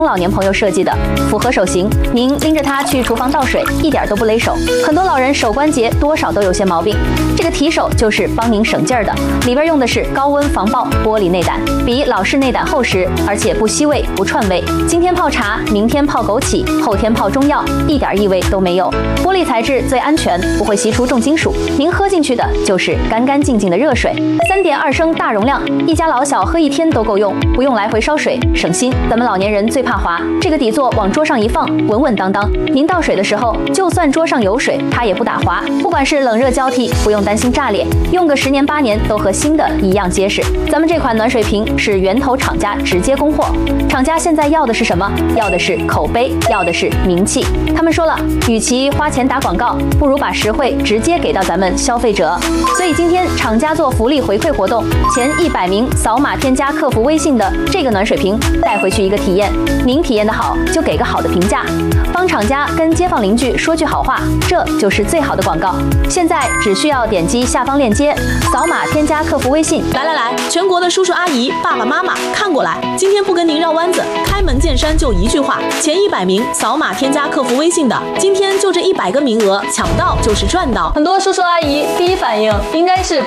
老年朋友设计的，符合手型。您拎着它去厨房倒水，一点都不勒手。很多老人手关节多少都有些毛病，这个提手就是帮您省劲儿的。里边用的是高温防爆玻璃内胆，比老式内胆厚实，而且不吸味、不串味。今天泡茶，明天泡枸杞，后天泡中药，一点异味都没有。玻璃材质最安全，不会吸出重金属。您喝进去的就是干干净净的热水。3.2升大容量，一家老小喝1天都够用，不用来回烧水，省心。咱们老年人最怕滑，这个底座往桌上一放，稳稳当当。您倒水的时候，就算桌上有水，它也不打滑。不管是冷热交替，不用担心炸裂，用个10年8年都和新的一样结实。咱们这款暖水瓶是源头厂家直接供货，厂家现在要的是什么？要的是口碑，要的是名气。他们说了，与其花钱打广告，不如把实惠直接给到咱们消费者。所以今天厂家做福利回馈活动，前100名扫码添加客服微信的这个暖水瓶带回去一个体验。您体验的好，就给个好的评价，帮厂家跟街坊邻居说句好话，这就是最好的广告。现在只需要点击下方链接，扫码添加客服微信。 来，全国的叔叔阿姨、爸爸妈妈看过来，今天不跟您绕弯子，开门见山就一句话：前100名扫码添加客服微信的，今天就这100个名额，抢到就是赚到。 很多叔叔阿姨第一反应应该是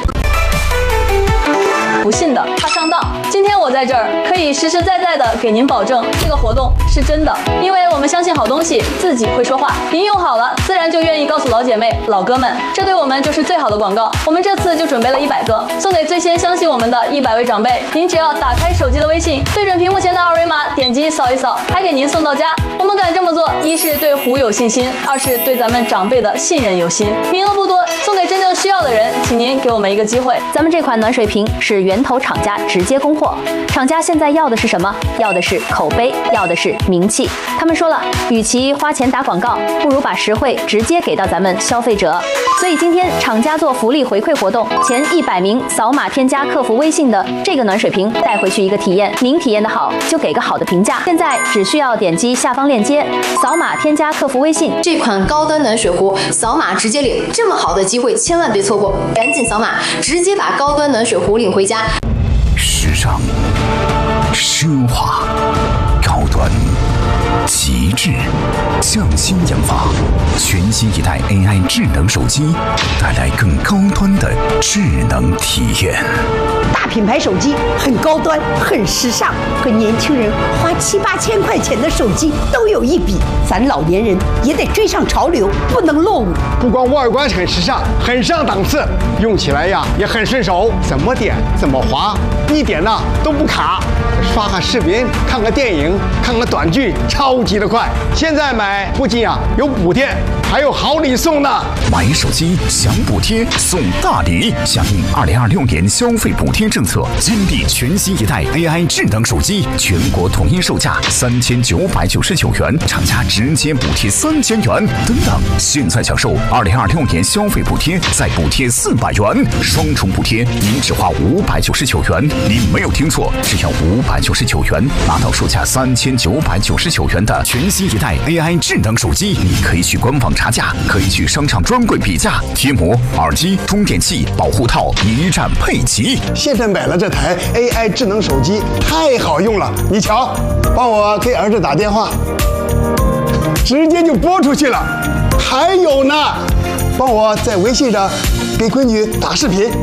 不信的，怕上当。今天我在这儿可以实实在在的给您保证，这个活动是真的，因为我们相信好东西自己会说话。您用好了，自然就愿意告诉老姐妹、老哥们，这对我们就是最好的广告。我们这次就准备了100个，送给最先相信我们的100位长辈。您只要打开手机的微信，对准屏幕前的二维码，点击扫一扫，还给您送到家。我们敢这么做，一是对虎有信心，二是对咱们长辈的信任有心。名额不多，送给真正需要的人，请您给我们一个机会。 咱们这款暖水瓶是源头厂家直接供货，厂家现在要的是什么？要的是口碑，要的是名气。他们说了，与其花钱打广告，不如把实惠直接给到咱们消费者。所以今天厂家做福利回馈活动，前100名扫码添加客服微信的这个暖水瓶带回去一个体验。您体验的好，就给个好的评价。现在只需要点击下方链接，扫码添加客服微信。 这款高端暖水壶，扫码直接领，这么好的机会千万别错过，赶紧扫码，直接把高端暖水壶领回家。 时尚、奢华、高端、极致，匠心研发，全新一代 AI 智能手机，带来更高端的智能体验。 大品牌手机很高端，很时尚，和年轻人花7、8千块钱的手机都有一比。咱老年人也得追上潮流，不能落伍。 不光外观很时尚，很上档次，用起来呀也很顺手，怎么点怎么滑，一点呢都不卡。刷个视频，看个电影，看个短剧，超级的快。现在买不仅有补贴，还有好礼送呢。 买手机享补贴送大礼，响应2026年消费补贴政策，金立全新一代 AI 智能手机，全国统一售价3999元，厂家直接补贴3000元。等等，现在享受2026年消费补贴，再补贴400元，双重补贴，您只花599元。您没有听错，只要599元拿到售价3999元的全新一代 AI 智能手机。你可以去官网查价，可以去商场专柜比价，贴膜、耳机、充电器、保护套一站配齐。 现在买了这台 AI 智能手机，太好用了。你瞧，帮我给儿子打电话，直接就拨出去了。还有呢，帮我在微信上给闺女打视频。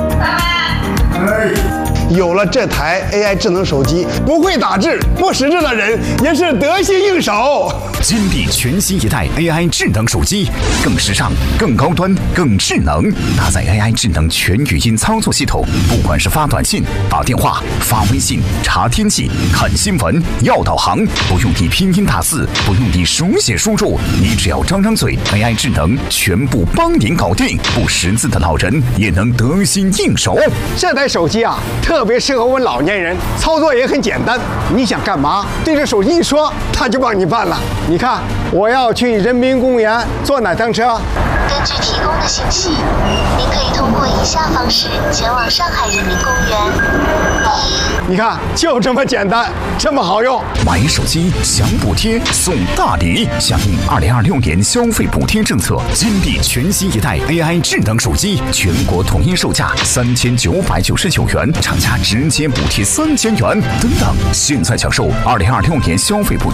有了这台 AI 智能手机，不会打字、不识字的人也是得心应手。 金立全新一代 AI 智能手机，更时尚、更高端、更智能，搭载 AI 智能全语音操作系统，不管是发短信、打电话、发微信、查天气、看新闻、要导航，不用你拼音打字，不用你手写输入，你只要张张嘴 ，AI 智能全部帮您搞定。不识字的老人也能得心应手。 这台手机特别适合我们老年人，操作也很简单。你想干嘛，对着手机一说，它就帮你办了。你看， 我要去人民公园，坐哪趟车？ 根据提供的信息，您可以通过以下方式前往上海人民公园。 你看，就这么简单，这么好用。 买手机享补贴送大礼，响应2026年消费补贴政策，金地全新一代 AI 智能手机，全国统一售价3999元，厂家直接补贴3000元，等等。现在享受2026年消费补贴。